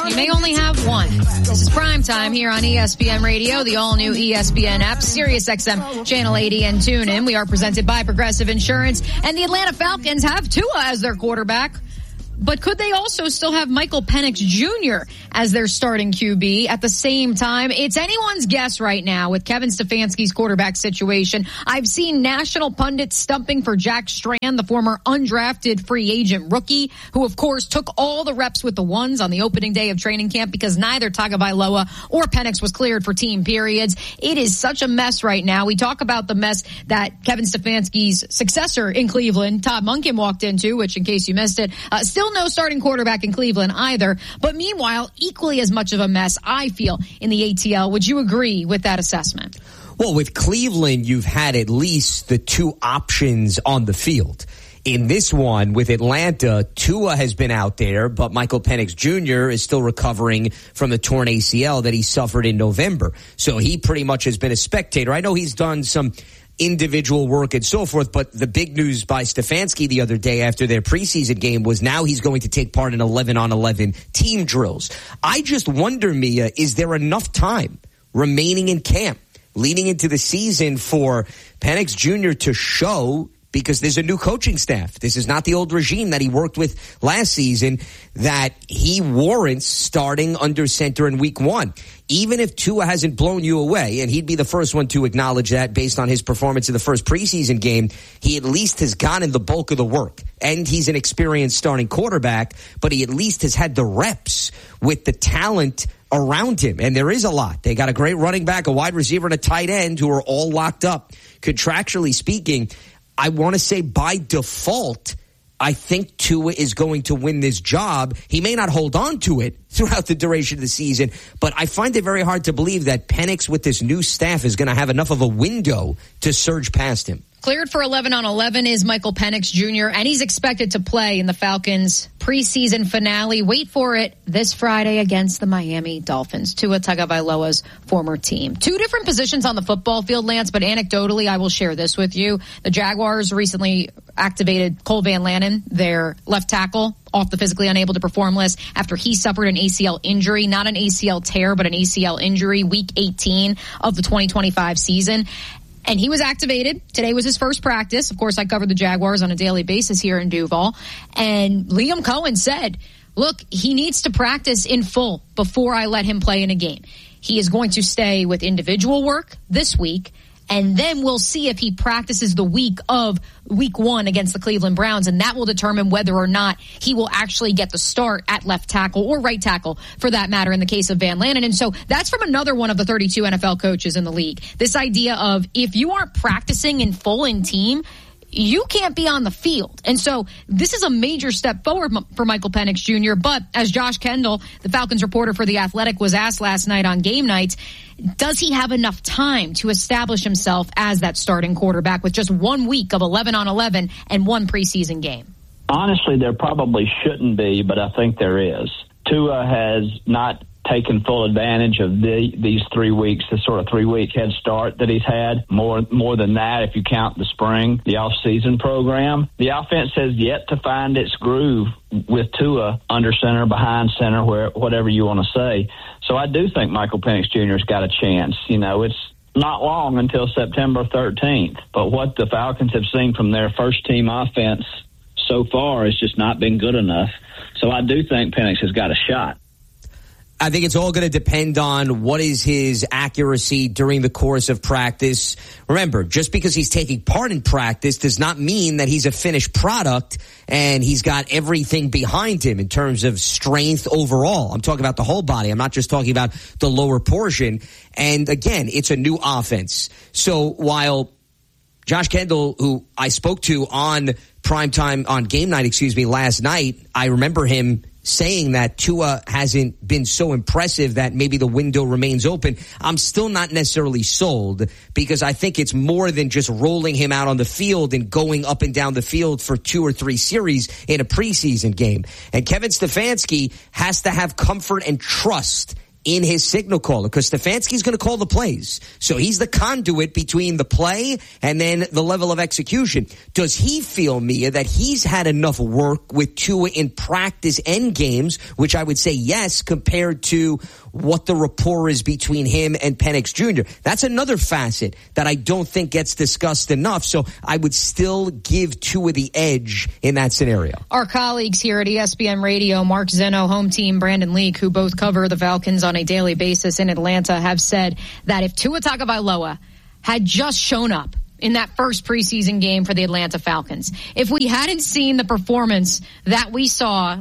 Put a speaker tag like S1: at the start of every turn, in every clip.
S1: You may only have one. This is Primetime here on ESPN Radio, the all-new ESPN app, SiriusXM Channel 80 and TuneIn. We are presented by Progressive Insurance, and the Atlanta Falcons have Tua as their quarterback. But could they also still have Michael Penix Jr. as their starting QB at the same time? It's anyone's guess right now with Kevin Stefanski's quarterback situation. I've seen national pundits stumping for Jack Strand, the former undrafted free agent rookie, who, of course, took all the reps with the ones on the opening day of training camp because neither Tagovailoa or Penix was cleared for team periods. It is such a mess right now. We talk about the mess that Kevin Stefanski's successor in Cleveland, Todd Monken, walked into, which, in case you missed it, still no starting quarterback in Cleveland either. But meanwhile, equally as much of a mess, I feel, in the ATL. Would you agree with that assessment?
S2: Well, with Cleveland, you've had at least the two options on the field. In this one, with Atlanta, Tua has been out there, but Michael Penix Jr. is still recovering from the torn ACL that he suffered in November. So he pretty much has been a spectator. I know he's done some individual work and so forth, but the big news by Stefanski the other day after their preseason game was now he's going to take part in 11-on-11 team drills. I just wonder, Mia, is there enough time remaining in camp leading into the season for Penix Jr. to show, because there's a new coaching staff, this is not the old regime that he worked with last season, that he warrants starting under center in week one? Even if Tua hasn't blown you away, and he'd be the first one to acknowledge that based on his performance in the first preseason game, he at least has gotten the bulk of the work. And he's an experienced starting quarterback, but he at least has had the reps with the talent around him. And there is a lot. They got a great running back, a wide receiver, and a tight end who are all locked up. Contractually speaking, I want to say by default, I think Tua is going to win this job. He may not hold on to it throughout the duration of the season, but I find it very hard to believe that Penix with this new staff is going to have enough of a window to surge past him.
S1: Cleared for 11-on-11 is Michael Penix Jr., and he's expected to play in the Falcons' preseason finale. Wait for it, this Friday against the Miami Dolphins, Tua Tagovailoa's former team. Two different positions on the football field, Lance, but anecdotally, I will share this with you. The Jaguars recently activated Cole Van Lanen, their left tackle, off the physically unable to perform list after he suffered an ACL injury, not an ACL tear, but an ACL injury, week 18 of the 2025 season. And he was activated. Today was his first practice. Of course, I cover the Jaguars on a daily basis here in Duval. And Liam Cohen said, look, he needs to practice in full before I let him play in a game. He is going to stay with individual work this week, and then we'll see if he practices the week of week one against the Cleveland Browns, and that will determine whether or not he will actually get the start at left tackle or right tackle, for that matter, in the case of Van Lanen. And so that's from another one of the 32 NFL coaches in the league. This idea of if you aren't practicing in full in team, you can't be on the field. And so this is a major step forward for Michael Penix Jr. But as Josh Kendall, the Falcons reporter for The Athletic, was asked last night on Game Night, does he have enough time to establish himself as that starting quarterback with just 1 week of 11-on-11 and one preseason game?
S3: Honestly, there probably shouldn't be, but I think there is. Tua has not taken full advantage of these 3 weeks, the sort of 3-week head start that he's had. More than that, if you count the spring, the off-season program. The offense has yet to find its groove with Tua under center, behind center, whatever you want to say. So I do think Michael Penix Jr. has got a chance. You know, it's not long until September 13th, but what the Falcons have seen from their first-team offense so far has just not been good enough. So I do think Penix has got a shot.
S2: I think it's all going to depend on what is his accuracy during the course of practice. Remember, just because he's taking part in practice does not mean that he's a finished product and he's got everything behind him in terms of strength overall. I'm talking about the whole body. I'm not just talking about the lower portion. And again, it's a new offense. So while Josh Kendall, who I spoke to on primetime, on game night, last night, I remember him saying that Tua hasn't been so impressive that maybe the window remains open. I'm still not necessarily sold, because I think it's more than just rolling him out on the field and going up and down the field for 2 or 3 series in a preseason game. And Kevin Stefanski has to have comfort and trust in his signal caller, because Stefanski's going to call the plays. So he's the conduit between the play and then the level of execution. Does he feel, Mia, that he's had enough work with Tua in practice and games, which I would say yes, compared to what the rapport is between him and Penix Jr.? That's another facet that I don't think gets discussed enough. So I would still give Tua the edge in that scenario.
S1: Our colleagues here at ESPN Radio, Mark Zeno, home team, Brandon Leak, who both cover the Falcons on a daily basis in Atlanta, have said that if Tua Tagovailoa had just shown up in that first preseason game for the Atlanta Falcons, if we hadn't seen the performance that we saw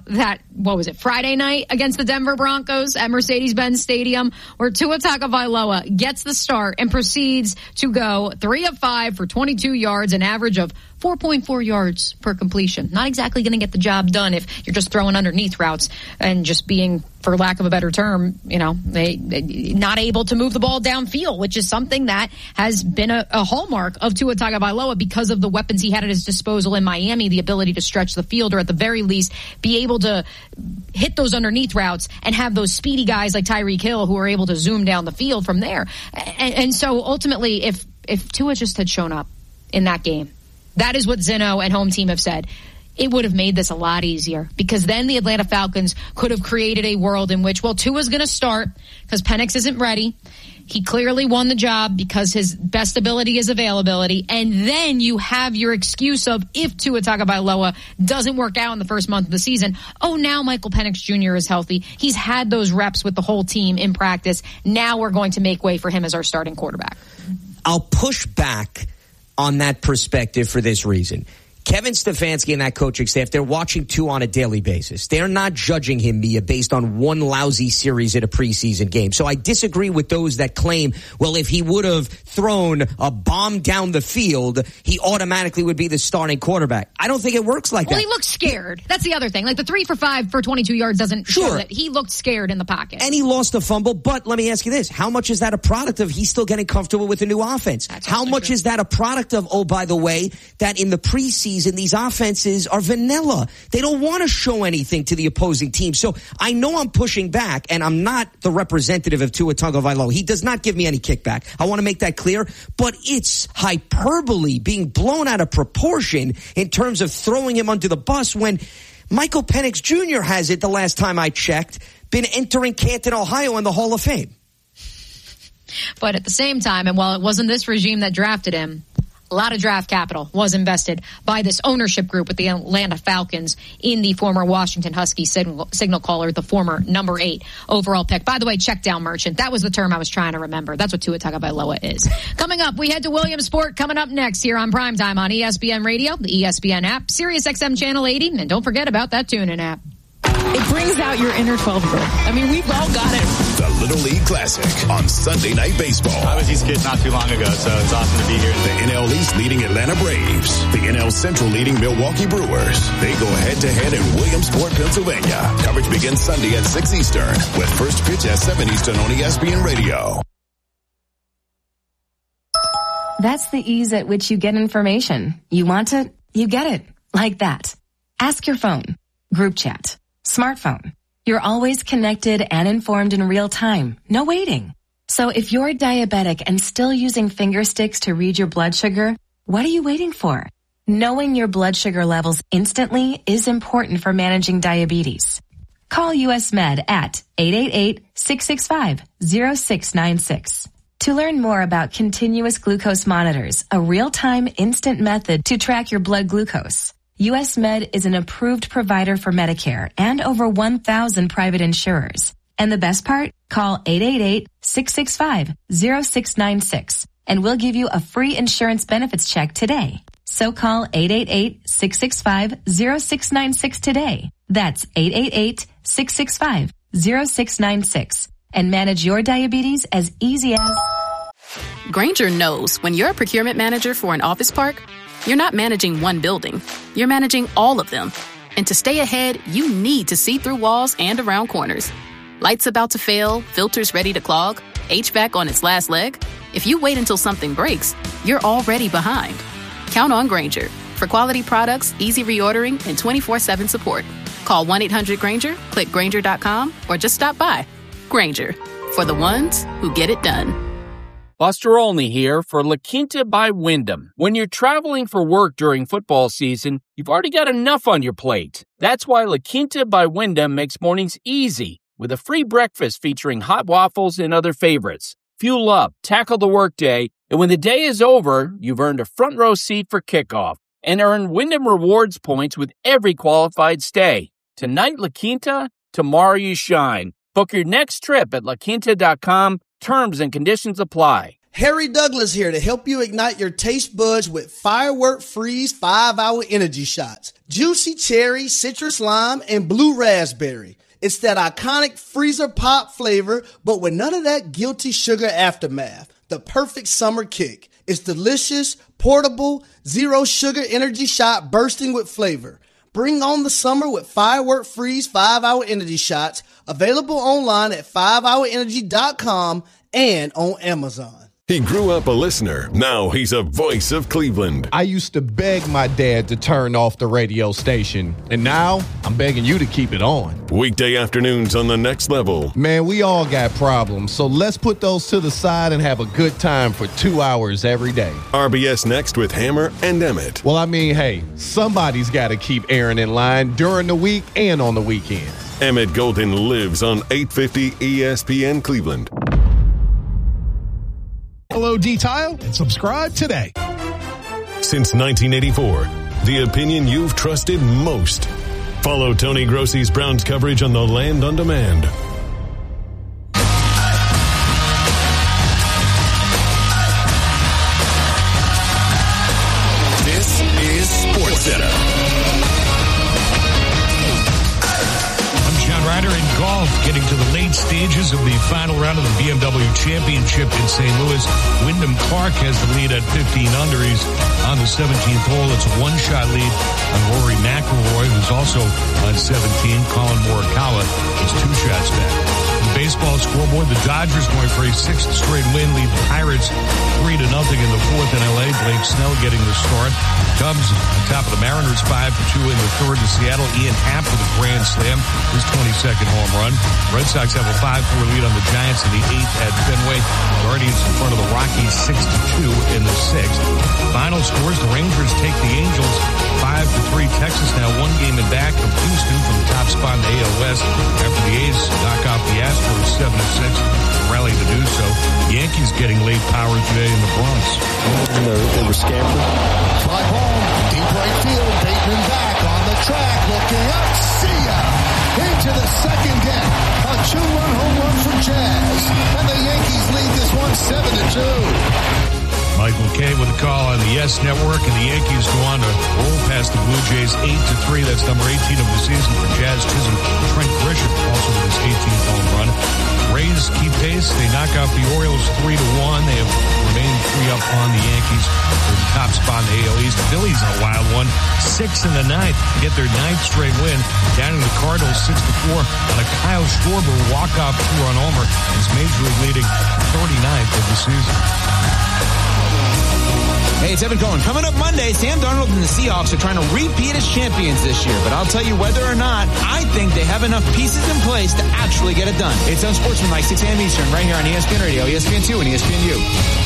S1: Friday night against the Denver Broncos at Mercedes-Benz Stadium, where Tua Tagovailoa gets the start and proceeds to go 3 of 5 for 22 yards, an average of 4.4 yards per completion. Not exactly going to get the job done if you're just throwing underneath routes and just being, for lack of a better term, they not able to move the ball downfield, which is something that has been a hallmark of Tua Tagovailoa because of the weapons he had at his disposal in Miami, the ability to stretch the field, or at the very least be able to hit those underneath routes and have those speedy guys like Tyreek Hill who are able to zoom down the field from there. And so ultimately, if Tua just had shown up in that game, that is what Zeno and home team have said, it would have made this a lot easier, because then the Atlanta Falcons could have created a world in which, Tua's going to start because Penix isn't ready. He clearly won the job because his best ability is availability. And then you have your excuse of, if Tua Tagovailoa doesn't work out in the first month of the season, now Michael Penix Jr. is healthy. He's had those reps with the whole team in practice. Now we're going to make way for him as our starting quarterback.
S2: I'll push back on that perspective for this reason. Kevin Stefanski and that coaching staff, they're watching Tua on a daily basis. They're not judging him, Mia, based on one lousy series at a preseason game. So I disagree with those that claim, if he would have thrown a bomb down the field, he automatically would be the starting quarterback. I don't think it works like that.
S1: Well, he looked scared. That's the other thing. Like the 3 for 5 for 22 yards doesn't show that. He looked scared in the pocket.
S2: And he lost a fumble. But let me ask you this. How much is that a product of he's still getting comfortable with the new offense? How much is that a product of, by the way, that in the preseason, these offenses are vanilla. They don't want to show anything to the opposing team. So I know I'm pushing back, and I'm not the representative of Tua Tagovailoa. He does not give me any kickback. I want to make that clear. But it's hyperbole, being blown out of proportion in terms of throwing him under the bus when Michael Penix Jr. has it, the last time I checked, been entering Canton, Ohio in the Hall of Fame.
S1: But at the same time, and while it wasn't this regime that drafted him, a lot of draft capital was invested by this ownership group with the Atlanta Falcons in the former Washington Husky signal caller, the former number 8 overall pick. By the way, check down merchant. That was the term I was trying to remember. That's what Tua Tagovailoa is. Coming up, we head to Williamsport. Coming up next here on Primetime on ESPN Radio, the ESPN app, Sirius XM Channel 80, and don't forget about that TuneIn app.
S4: It brings out your inner 12-year-old. I mean, we've all got it.
S5: The Little League Classic on Sunday Night Baseball.
S6: I was these kids not too long ago, so it's awesome to be here.
S5: The NL East leading Atlanta Braves. The NL Central leading Milwaukee Brewers. They go head-to-head in Williamsport, Pennsylvania. Coverage begins Sunday at 6 Eastern with first pitch at 7 Eastern on ESPN Radio.
S7: That's the ease at which you get information. You want it, you get it. Like that. Ask your phone. Group chat. Smartphone. You're always connected and informed in real time. No waiting. So if you're diabetic and still using finger sticks to read your blood sugar, what are you waiting for? Knowing your blood sugar levels instantly is important for managing diabetes. Call US Med at 888-665-0696. To learn more about continuous glucose monitors, a real-time instant method to track your blood glucose. US Med is an approved provider for Medicare and over 1,000 private insurers. And the best part? Call 888-665-0696 and we'll give you a free insurance benefits check today. So call 888-665-0696 today. That's 888-665-0696 and manage your diabetes as easy as...
S8: Grainger knows when you're a procurement manager for an office park, you're not managing one building. You're managing all of them. And to stay ahead, you need to see through walls and around corners. Lights about to fail, filters ready to clog, HVAC on its last leg. If you wait until something breaks, you're already behind. Count on Grainger for quality products, easy reordering, and 24/7 support. Call 1-800-GRAINGER, click Grainger.com, or just stop by. Grainger, for the ones who get it done.
S9: Buster Olney here for La Quinta by Wyndham. When you're traveling for work during football season, you've already got enough on your plate. That's why La Quinta by Wyndham makes mornings easy with a free breakfast featuring hot waffles and other favorites. Fuel up, tackle the workday, and when the day is over, you've earned a front row seat for kickoff and earn Wyndham Rewards points with every qualified stay. Tonight, La Quinta, tomorrow you shine. Book your next trip at laquinta.com. Terms and conditions apply.
S10: Harry Douglas here to help you ignite your taste buds with Firework Freeze 5-Hour Energy Shots. Juicy cherry, citrus lime, and blue raspberry. It's that iconic freezer pop flavor, but with none of that guilty sugar aftermath. The perfect summer kick. It's delicious, portable, zero sugar energy shot bursting with flavor. Bring on the summer with Firework Freeze 5-Hour Energy Shots, available online at 5hourenergy.com and on Amazon.
S5: He grew up a listener. Now he's a voice of Cleveland.
S11: I used to beg my dad to turn off the radio station, and now I'm begging you to keep it on.
S5: Weekday afternoons on The Next Level.
S11: Man, we all got problems, so let's put those to the side and have a good time for 2 hours every day.
S5: RBS Next with Hammer and Emmett.
S11: Well, I mean, hey, somebody's got to keep Aaron in line during the week and on the weekends.
S5: Emmett Golden lives on 850 ESPN Cleveland.
S12: Follow D-Tile and subscribe today.
S5: Since 1984, the opinion you've trusted most. Follow Tony Grossi's Browns coverage on the Land on Demand. This is SportsCenter.
S12: Ryder in golf getting to the late stages of the final round of the BMW Championship in St. Louis. Wyndham Clark has the lead at 15 under. He's on the 17th hole. It's a one-shot lead on Rory McIlroy, who's also on 17. Colin Morikawa is 2 shots back. The baseball scoreboard, the Dodgers going for a 6th straight win, lead the Pirates 3-0 in the 4th in L.A. Blake Snell getting the start. Cubs on top of the Mariners 5-2 in the 3rd in Seattle. Ian Happ with a grand slam, his 22nd home run. Red Sox have a 5-4 lead on the Giants in the 8th at Fenway. Guardians in front of the Rockies 6-2 in the 6th. Final scores, the Rangers take the Angels 5-3. Texas now 1 game in back of Houston from the top spot in the AL West after the A's knock off the Astros 7-6. Rally to do so. Yankees getting late power today in the Bronx.
S13: They were scampered. Fly ball, deep right field. Bateman back on the track, looking up. See ya! Into the second deck. A 2-run home run for Jazz. And the Yankees lead this one 7-2.
S12: Michael Kay with a call on the Yes Network, and the Yankees go on to roll past the Blue Jays 8-3. That's number 18 of the season for Jazz Chisholm. Trent Grisham also with his 18th home run. Rays keep pace. They knock out the Orioles 3-1. They have remained 3 up on the Yankees for the top spot in the AL East. The Phillies in a wild one, 6 in the 9th, get their 9th straight win. Down in the Cardinals 6-4 on a Kyle Schwarber walk-off 2-run homer. His major league leading 39th of the season.
S14: Hey, it's Evan Cohen. Coming up Monday, Sam Darnold and the Seahawks are trying to repeat as champions this year. But I'll tell you whether or not, I think they have enough pieces in place to actually get it done. It's Unsportsmanlike, 6 a.m. Eastern, right here on ESPN Radio, ESPN2, and ESPNU.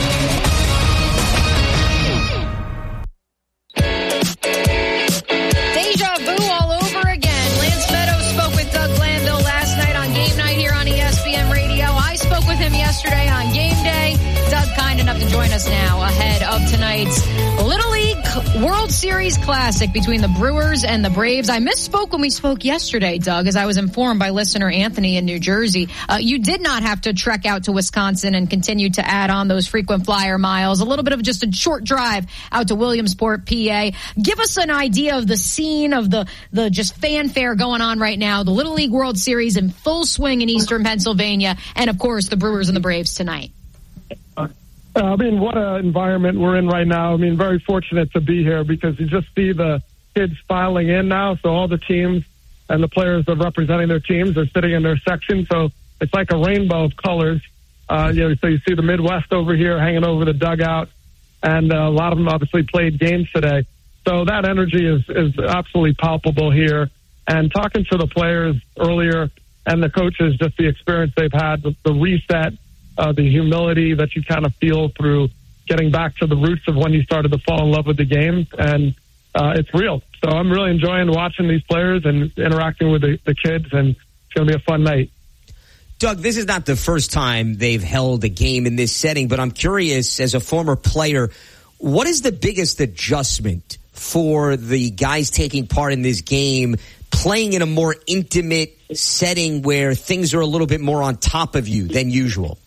S1: Yesterday on game day. Doug kind enough to join us now ahead of tonight's Little League World Series Classic between the Brewers and the Braves. I misspoke when we spoke yesterday, Doug, as I was informed by listener Anthony in New Jersey. You did not have to trek out to Wisconsin and continue to add on those frequent flyer miles. A little bit of just a short drive out to Williamsport, PA. Give us an idea of the scene of the just fanfare going on right now. The Little League World Series in full swing in Eastern Pennsylvania, and of course the Brewers and the Braves tonight.
S15: I mean, what an environment we're in right now. I mean, very fortunate to be here because you just see the kids filing in now. So all the teams and the players that are representing their teams are sitting in their section. So it's like a rainbow of colors. So you see the Midwest over here hanging over the dugout, and a lot of them obviously played games today. So that energy is absolutely palpable here. And talking to the players earlier, and the coaches, just the experience they've had, the reset, the humility that you kind of feel through getting back to the roots of when you started to fall in love with the game. And it's real. So I'm really enjoying watching these players and interacting with the kids, and it's going to be a fun night.
S2: Doug, this is not the first time they've held a game in this setting, but I'm curious, as a former player, what is the biggest adjustment for the guys taking part in this game, playing in a more intimate setting where things are a little bit more on top of you than usual?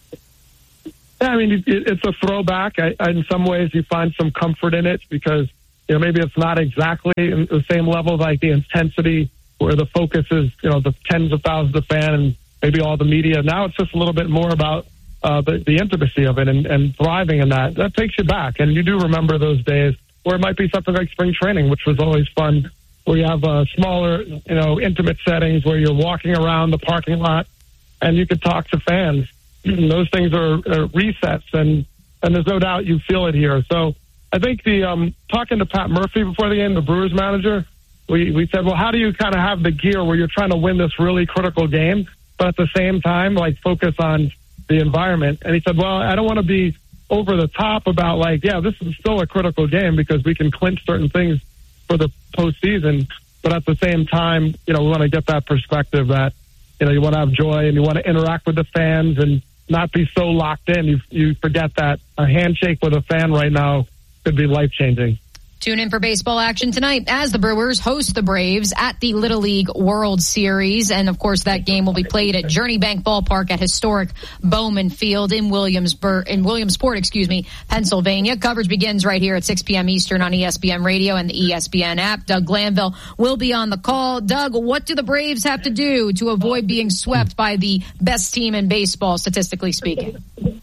S15: Yeah, I mean, it's a throwback. In some ways, you find some comfort in it because, maybe it's not exactly the same level, like the intensity where the focus is, the tens of thousands of fans and maybe all the media. Now it's just a little bit more about the intimacy of it and thriving in that. That takes you back. And you do remember those days where it might be something like spring training, which was always fun, where you have smaller, intimate settings where you're walking around the parking lot and you could talk to fans. Those things are resets, and there's no doubt you feel it here. So I think talking to Pat Murphy before the game, the Brewers manager, we said, well, how do you kind of have the gear where you're trying to win this really critical game, but at the same time, focus on the environment? And he said, well, I don't want to be over the top about this is still a critical game because we can clinch certain things for the postseason. But at the same time, we want to get that perspective that, you want to have joy and you want to interact with the fans and not be so locked in. You forget that a handshake with a fan right now could be life-changing.
S1: Tune in for baseball action tonight as the Brewers host the Braves at the Little League World Series. And, of course, that game will be played at Journey Bank Ballpark at historic Bowman Field in Williamsport, Pennsylvania. Coverage begins right here at 6 p.m. Eastern on ESPN Radio and the ESPN app. Doug Glanville will be on the call. Doug, what do the Braves have to do to avoid being swept by the best team in baseball, statistically speaking?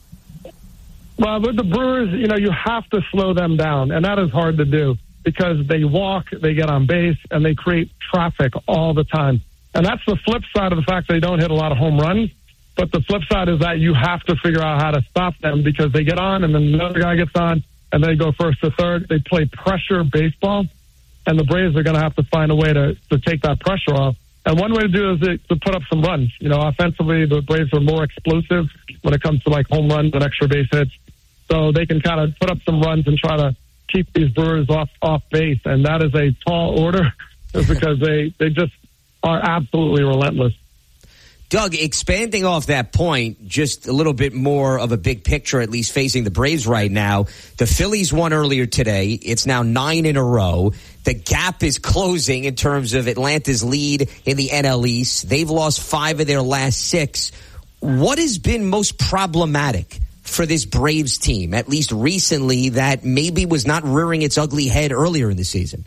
S15: Well, with the Brewers, you have to slow them down, and that is hard to do because they walk, they get on base, and they create traffic all the time. And that's the flip side of the fact they don't hit a lot of home runs. But the flip side is that you have to figure out how to stop them because they get on, and then another guy gets on, and they go first to third. They play pressure baseball, and the Braves are going to have to find a way to take that pressure off. And one way to do it is to put up some runs. Offensively, the Braves are more explosive when it comes to home runs and extra base hits. So they can kind of put up some runs and try to keep these Brewers off base. And that is a tall order because they just are absolutely relentless.
S2: Doug, expanding off that point, just a little bit more of a big picture, at least facing the Braves right now. The Phillies won earlier today. It's now 9 in a row. The gap is closing in terms of Atlanta's lead in the NL East. They've lost 5 of their last 6. What has been most problematic for this Braves team, at least recently, that maybe was not rearing its ugly head earlier in the season?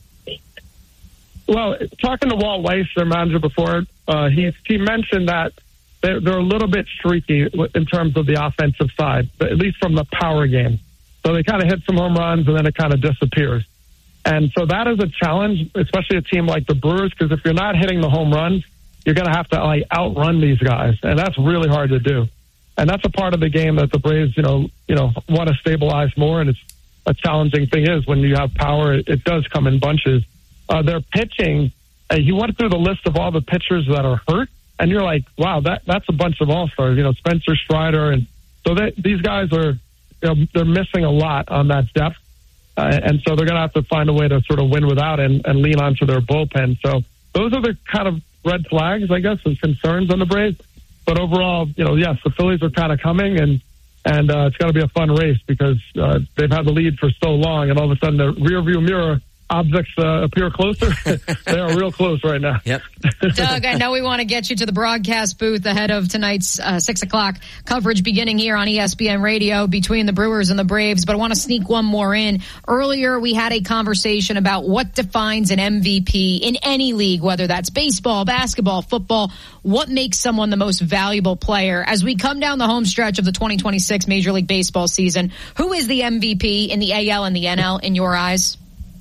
S15: Well, talking to Walt Weiss, their manager before, he mentioned that they're a little bit streaky in terms of the offensive side, at least from the power game. So they kind of hit some home runs and then it kind of disappears. And so that is a challenge, especially a team like the Brewers, because if you're not hitting the home runs, you're going to have to outrun these guys, and that's really hard to do. And that's a part of the game that the Braves, want to stabilize more. And it's a challenging thing is when you have power, it does come in bunches. Their pitching, he went through the list of all the pitchers that are hurt, and you're like, wow, that's a bunch of all-stars. Spencer Strider, and so these guys are, they're missing a lot on that depth, and so they're going to have to find a way to sort of win without and lean onto their bullpen. So those are the kind of red flags, I guess, and concerns on the Braves. But overall, yes, the Phillies are kind of coming, and it's going to be a fun race because they've had the lead for so long, and all of a sudden the rearview mirror objects appear closer. They are real close right now.
S2: Yep.
S1: Doug, I know we want to get you to the broadcast booth ahead of tonight's 6 o'clock coverage beginning here on ESPN Radio between the Brewers and the Braves, but I want to sneak one more in. Earlier, we had a conversation about what defines an MVP in any league, whether that's baseball, basketball, football. What makes someone the most valuable player? As we come down the home stretch of the 2026 Major League Baseball season, who is the MVP in the AL and the NL in your eyes?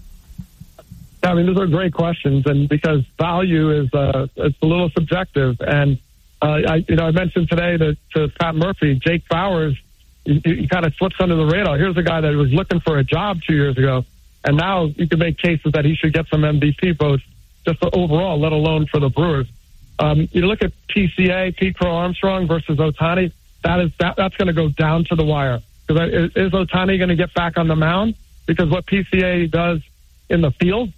S15: I mean, those are great questions, and because value is it's a little subjective. And I mentioned today to Pat Murphy, Jake Bauers, he kind of slips under the radar. Here's a guy that was looking for a job 2 years ago, and now you can make cases that he should get some MVP votes just overall, let alone for the Brewers. You look at PCA, Pete Crow Armstrong versus Ohtani. That's going to go down to the wire. Because is Ohtani going to get back on the mound? Because what PCA does in the field,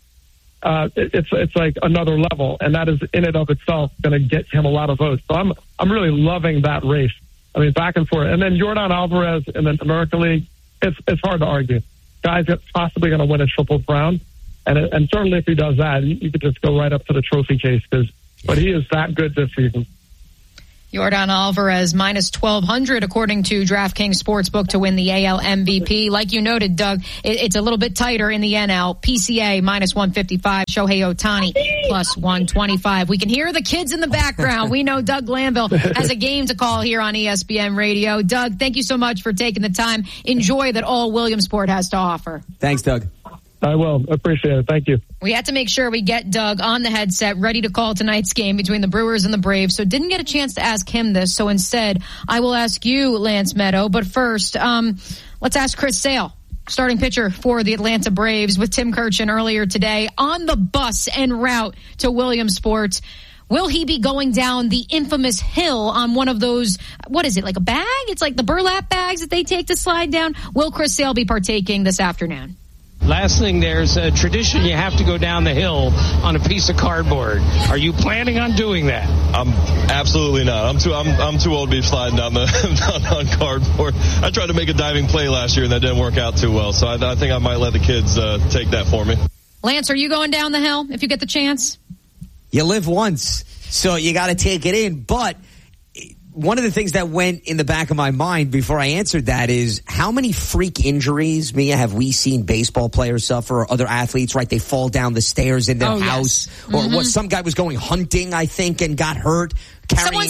S15: it's like another level, and that is in and of itself going to get him a lot of votes. So I'm really loving that race. I mean, back and forth. And then Yordan Alvarez in the American League, it's hard to argue. Guy's possibly going to win a Triple Crown, and certainly if he does that, you could just go right up to the trophy case. But he is that good this season.
S1: Yordan Alvarez minus 1,200 according to DraftKings Sportsbook to win the AL MVP. Like you noted, Doug, it's a little bit tighter in the NL. PCA minus 155, Shohei Ohtani plus 125. We can hear the kids in the background. We know Doug Glanville has a game to call here on ESPN Radio. Doug, thank you so much for taking the time. Enjoy that all Williamsport has to offer.
S2: Thanks, Doug.
S15: I will. Appreciate it. Thank you.
S1: We had to make sure we get Doug on the headset ready to call tonight's game between the Brewers and the Braves. So didn't get a chance to ask him this. So instead, I will ask you, Lance Meadow. But first, let's ask Chris Sale, starting pitcher for the Atlanta Braves, with Tim Kurkjian earlier today on the bus en route to Williamsport. Will he be going down the infamous hill on one of those, what is it, like a bag? It's like the burlap bags that they take to slide down. Will Chris Sale be partaking this afternoon?
S16: Last thing, there's a tradition you have to go down the hill on a piece of cardboard. Are you planning on doing that?
S17: Absolutely not. I'm too old to be sliding down on cardboard. I tried to make a diving play last year and that didn't work out too well. So I think I might let the kids take that for me.
S1: Lance, are you going down the hill if you get the chance?
S2: You live once, so you got to take it in. But one of the things that went in the back of my mind before I answered that is how many freak injuries, Mia, have we seen baseball players suffer or other athletes, right? They fall down the stairs in their house. Yes. Or what? Some guy was going hunting, I think, and got hurt.
S1: Someone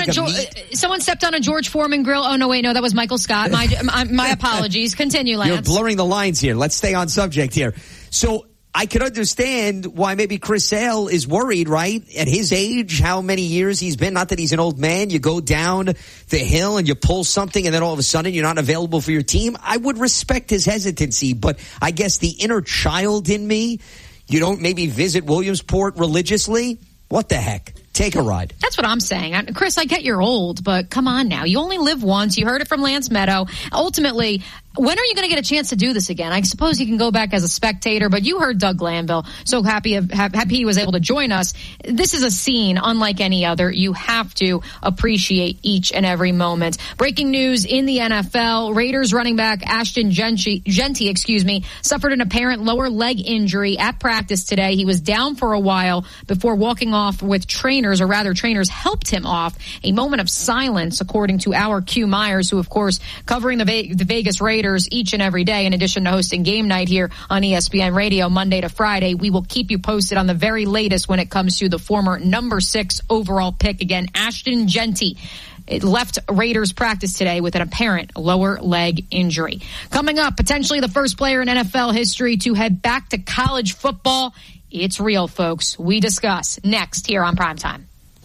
S1: stepped on a George Foreman grill. Oh, no, wait, no, that was Michael Scott. My apologies. Continue, Lance.
S2: You're blurring the lines here. Let's stay on subject here. So I could understand why maybe Chris Sale is worried, right? At his age, how many years he's been. Not that he's an old man. You go down the hill and you pull something and then all of a sudden you're not available for your team. I would respect his hesitancy, but I guess the inner child in me, you don't maybe visit Williamsport religiously? What the heck? Take a ride.
S1: That's what I'm saying. Chris, I get you're old, but come on now. You only live once. You heard it from Lance Meadow. Ultimately, when are you going to get a chance to do this again? I suppose you can go back as a spectator, but you heard Doug Glanville. So happy he was able to join us. This is a scene unlike any other. You have to appreciate each and every moment. Breaking news in the NFL. Raiders running back Ashton Genty, suffered an apparent lower leg injury at practice today. He was down for a while before walking off with trainers, or rather trainers helped him off. A moment of silence, according to our Q Myers, who, of course, covering the Vegas Raiders each and every day, in addition to hosting game night here on ESPN Radio Monday to Friday. We will keep you posted on the very latest when it comes to the former number 6 overall pick. Again, Ashton Genty. It left Raiders practice today with an apparent lower leg injury. Coming up, potentially the first player in NFL history to head back to college football. It's real, folks. We discuss next here on Primetime.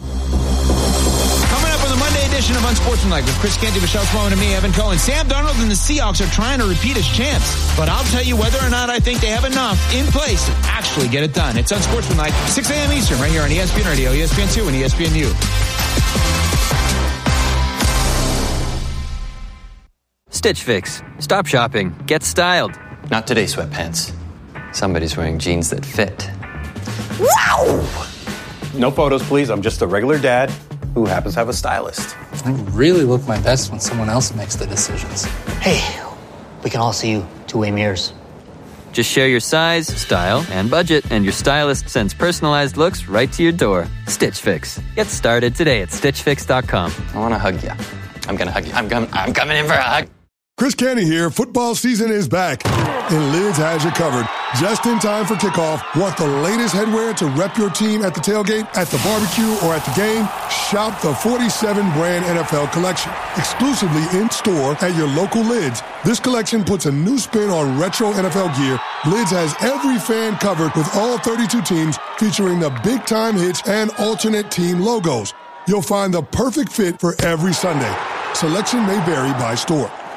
S14: Coming up on the Monday edition of Unsportsmanlike with Chris Canty, Michelle Sloan, and me, Evan Cohen. Sam Darnold and the Seahawks are trying to repeat his chance, but I'll tell you whether or not I think they have enough in place to actually get it done. It's Unsportsmanlike, 6 a.m. Eastern, right here on ESPN Radio, ESPN2, and ESPNU.
S18: Stitch Fix. Stop shopping. Get styled. Not today, sweatpants. Somebody's wearing jeans that fit.
S19: Wow! No photos, please. I'm just a regular dad who happens to have a stylist.
S20: I really look my best when someone else makes the decisions.
S21: Hey, we can all see you two-way mirrors.
S18: Just share your size, style, and budget, and your stylist sends personalized looks right to your door. Stitch Fix. Get started today at StitchFix.com. I want to hug you. I'm going to hug you. I'm coming in for a hug.
S22: Chris Canty here. Football season is back, and Lids has you covered. Just in time for kickoff. Want the latest headwear to rep your team at the tailgate, at the barbecue, or at the game? Shop the 47-brand NFL collection, exclusively in-store at your local Lids. This collection puts a new spin on retro NFL gear. Lids has every fan covered with all 32 teams, featuring the big-time hits and alternate team logos. You'll find the perfect fit for every Sunday. Selection may vary by store.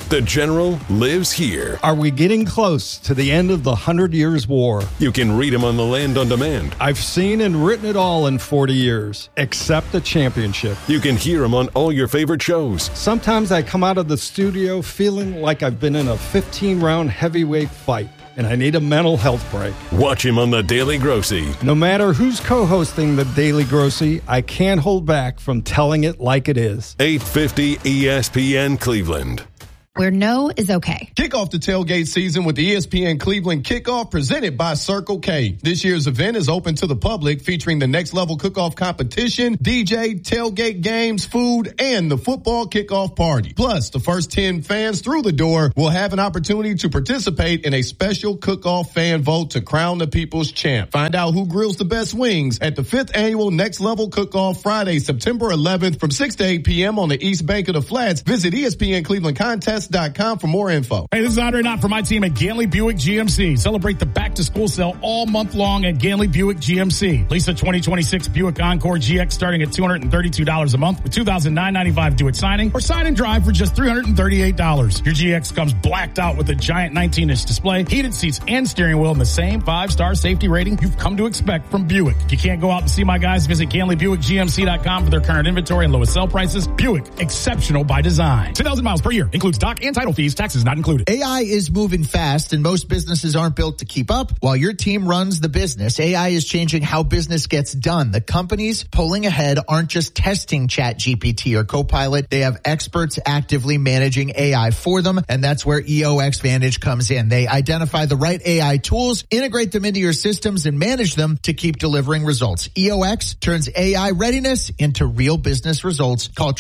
S5: The General lives here.
S3: Are we getting close to the end of the 100 Years' War?
S5: You can read him on The Land on Demand.
S3: I've seen and written it all in 40 years, except the championship.
S5: You can hear him on all your favorite shows.
S3: Sometimes I come out of the studio feeling like I've been in a 15-round heavyweight fight, and I need a mental health break.
S5: Watch him on The Daily Grossy.
S3: No matter who's co-hosting The Daily Grossy, I can't hold back from telling it like it is.
S5: 850 ESPN Cleveland.
S4: Where no is okay.
S11: Kick off the tailgate season with the ESPN Cleveland Kickoff presented by Circle K. This year's event is open to the public, featuring the next level cook-off competition, DJ, tailgate games, food, and the football kickoff party. Plus, the first 10 fans through the door will have an opportunity to participate in a special cook-off fan vote to crown the people's champ. Find out who grills the best wings at the 5th annual Next Level Cook-Off Friday, September 11th from 6 to 8 p.m. on the East Bank of the Flats. Visit ESPN Cleveland Contest.com for more info.
S23: Hey, this is Andre Knott from my team at Ganley Buick GMC. Celebrate the back-to-school sale all month long at Ganley Buick GMC. Lease a 2026 Buick Encore GX starting at $232 a month with $2,995 due at signing, or sign and drive for just $338. Your GX comes blacked out with a giant 19-inch display, heated seats, and steering wheel, and the same 5-star safety rating you've come to expect from Buick. If you can't go out and see my guys, visit GanleyBuickGMC.com for their current inventory and lowest sell prices. Buick, exceptional by design. 10,000 miles per year. Includes dock and title fees, taxes not included.
S24: AI is moving fast, and most businesses aren't built to keep up. While your team runs the business, AI is changing how business gets done. The companies pulling ahead aren't just testing ChatGPT or Copilot. They have experts actively managing AI for them, and that's where EOX Vantage comes in. They identify the right AI tools, integrate them into your systems, and manage them to keep delivering results. EOX turns AI readiness into real business results. Call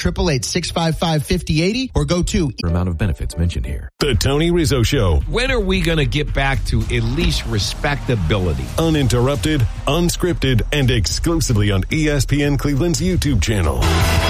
S24: 888-655-5080 or go to
S25: amount of benefits mentioned here.
S5: The Tony Rizzo Show.
S26: When are we going to get back to at least respectability?
S5: Uninterrupted, unscripted, and exclusively on ESPN Cleveland's YouTube channel.